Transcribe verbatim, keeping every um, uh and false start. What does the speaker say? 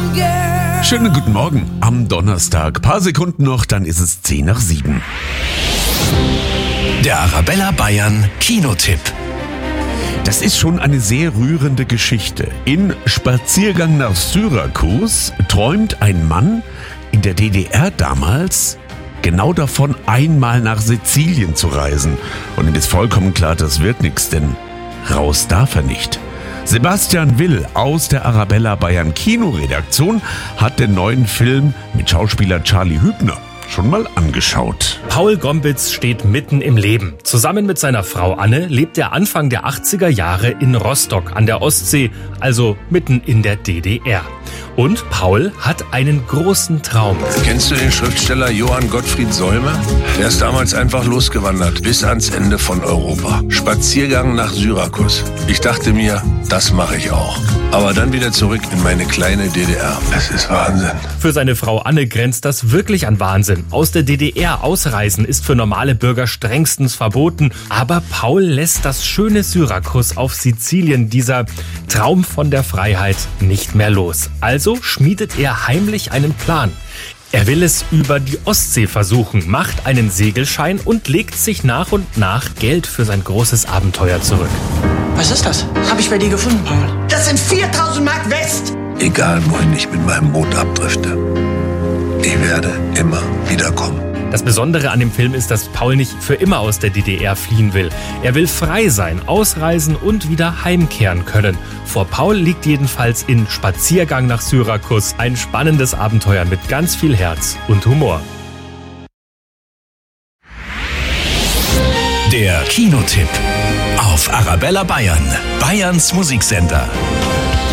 Schönen guten Morgen am Donnerstag. Paar Sekunden noch, dann ist es zehn nach sieben. Der Arabella Bayern Kinotipp. Das ist schon eine sehr rührende Geschichte. In Spaziergang nach Syrakus träumt ein Mann in der D D R damals genau davon, einmal nach Sizilien zu reisen. Und ihm ist vollkommen klar, das wird nichts, denn raus darf er nicht. Sebastian Will aus der Arabella Bayern Kinoredaktion hat den neuen Film mit Schauspieler Charlie Hübner schon mal angeschaut. Paul Gombitz steht mitten im Leben. Zusammen mit seiner Frau Anne lebt er Anfang der achtziger Jahre in Rostock an der Ostsee, also mitten in der D D R. Und Paul hat einen großen Traum. Kennst du den Schriftsteller Johann Gottfried Säumer? Der ist damals einfach losgewandert, bis ans Ende von Europa. Spaziergang nach Syrakus. Ich dachte mir, das mache ich auch. Aber dann wieder zurück in meine kleine D D R. Es ist Wahnsinn. Für seine Frau Anne grenzt das wirklich an Wahnsinn. Aus der D D R ausreisen ist für normale Bürger strengstens verboten. Aber Paul lässt das schöne Syrakus auf Sizilien, dieser Traum von der Freiheit, nicht mehr los. Also schmiedet er heimlich einen Plan. Er will es über die Ostsee versuchen, macht einen Segelschein und legt sich nach und nach Geld für sein großes Abenteuer zurück. Was ist das? Hab ich bei dir gefunden, Paul. Das sind viertausend Mark West! Egal, wohin ich mit meinem Boot abdrifte, ich werde immer wiederkommen. Das Besondere an dem Film ist, dass Paul nicht für immer aus der D D R fliehen will. Er will frei sein, ausreisen und wieder heimkehren können. Vor Paul liegt jedenfalls in Spaziergang nach Syrakus ein spannendes Abenteuer mit ganz viel Herz und Humor. Der Kinotipp auf Arabella Bayern, Bayerns Musiksender.